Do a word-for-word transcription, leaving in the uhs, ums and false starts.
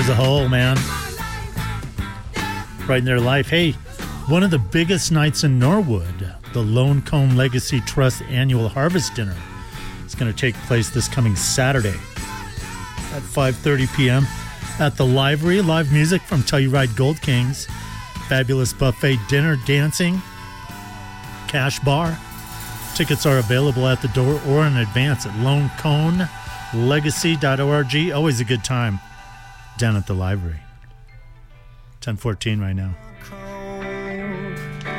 as a whole, man. Right in their life. Hey, one of the biggest nights in Norwood, the Lone Cone Legacy Trust Annual Harvest Dinner, is going to take place this coming Saturday at five thirty p.m. at the Livery. Live music from Telluride Gold Kings. Fabulous buffet dinner, dancing, cash bar. Tickets are available at the door or in advance at lone cone legacy dot org. Always a good time down at the Livery. ten fourteen right now.